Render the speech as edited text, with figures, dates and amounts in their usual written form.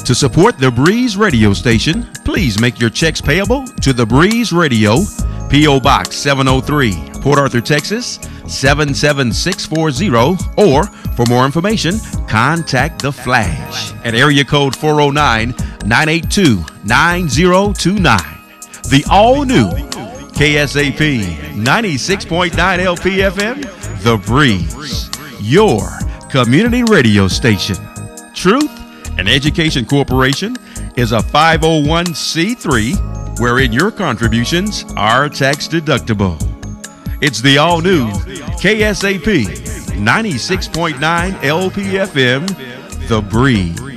To support the Breeze Radio station, please make your checks payable to the Breeze Radio, P.O. Box 703, Port Arthur, Texas 77640, or for more information, contact The Flash at area code 409-982-9029. The all-new KSAP 96.9 LPFM, The Breeze, your community radio station. Truth and Education Corporation is a 501c3 wherein your contributions are tax deductible. It's the all-new KSAP 96.9 LPFM, The Breeze.